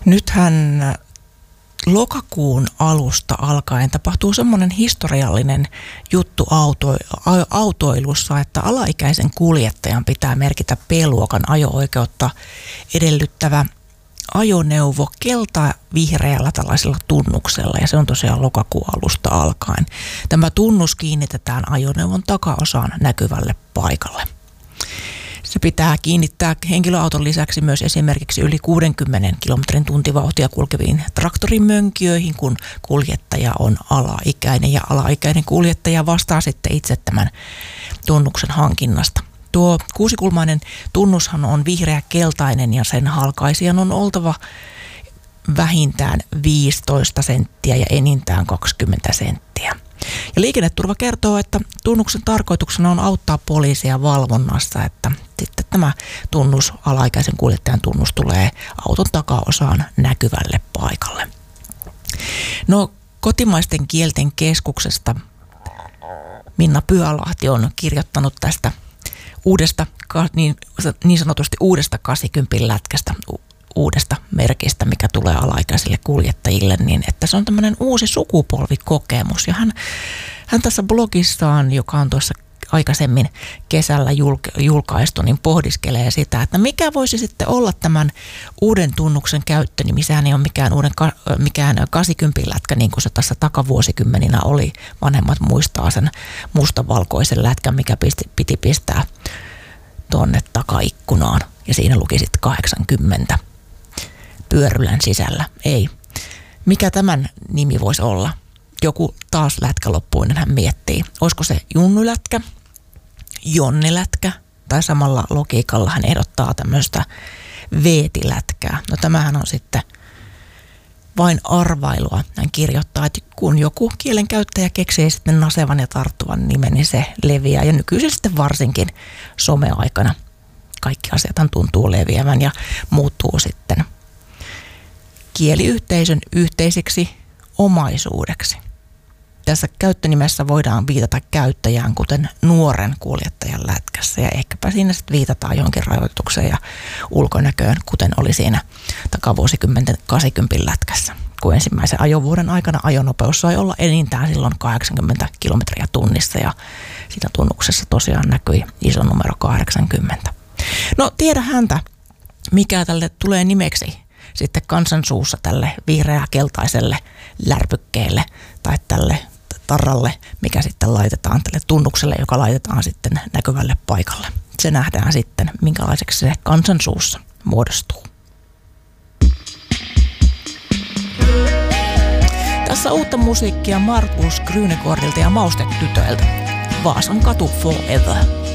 Nythän lokakuun alusta alkaen tapahtuu semmoinen historiallinen juttu autoilussa, että alaikäisen kuljettajan pitää merkitä B-luokan ajo-oikeutta edellyttävä ajoneuvo kelta-vihreällä tällaisella tunnuksella, ja se on tosiaan lokakuun alusta alkaen. Tämä tunnus kiinnitetään ajoneuvon takaosaan näkyvälle paikalle. Se pitää kiinnittää henkilöauton lisäksi myös esimerkiksi yli 60 kilometrin tuntivauhtia kulkeviin traktorimönkijöihin, kun kuljettaja on alaikäinen, ja alaikäinen kuljettaja vastaa sitten itse tämän tunnuksen hankinnasta. Tuo kuusikulmainen tunnushan on vihreä-keltainen, ja sen halkaisijan on oltava vähintään 15 senttiä ja enintään 20 senttiä. Ja Liikenneturva kertoo, että tunnuksen tarkoituksena on auttaa poliisia valvonnassa, että sitten tämä tunnus, alaikäisen kuljettajan tunnus, tulee auton takaosaan näkyvälle paikalle. No, kotimaisten kielten keskuksesta Minna Pyhälahti on kirjoittanut tästä uudesta, niin sanotusti uudesta 80 lätkästä, uudesta merkistä, mikä tulee alaikäisille kuljettajille, niin että se on tämmöinen uusi sukupolvikokemus. Ja hän tässä blogissaan, joka on tuossa aikaisemmin kesällä julkaistu, niin pohdiskelee sitä, että mikä voisi sitten olla tämän uuden tunnuksen käyttönimi. Sehän ei ole mikään 80-lätkä, niin kuin se tässä takavuosikymmeninä oli. Vanhemmat muistaa sen mustavalkoisen lätkän, mikä piti pistää tuonne takaikkunaan, ja siinä luki sitten 80 pyörylän sisällä. Ei. Mikä tämän nimi voisi olla? Joku taas lätkäloppuinen hän miettii. Olisiko se junnulätkä, jonnilätkä, tai samalla logiikalla hän ehdottaa tämmöistä veetilätkää. No tämähän on sitten vain arvailua. Hän kirjoittaa, että kun joku kielenkäyttäjä keksii sitten nasevan ja tarttuvan nimen, niin se leviää. Ja nykyisin sitten varsinkin someaikana kaikki asiathan tuntuu leviävän ja muuttuu sitten kieliyhteisön yhteiseksi omaisuudeksi. Tässä käyttönimessä voidaan viitata käyttäjään, kuten nuoren kuljettajan lätkässä, ja ehkäpä siinä sitten viitataan johonkin rajoitukseen ja ulkonäköön, kuten oli siinä takavuosikymmenten 80 lätkässä, kun ensimmäisen ajovuoden aikana ajonopeus sai olla enintään silloin 80 kilometriä tunnissa, ja siinä tunnuksessa tosiaan näkyi iso numero 80. No, tiedä häntä, mikä tälle tulee nimeksi sitten kansansuussa tälle vihreä-keltaiselle lärpykkeelle tai tälle tarralle, mikä sitten laitetaan tälle tunnukselle, joka laitetaan sitten näkyvälle paikalle. Se nähdään sitten, minkälaiseksi se kansansuussa muodostuu. Tässä uutta musiikkia Markus Grünegårdilta ja Maustetytöiltä. Vaasan katu forever.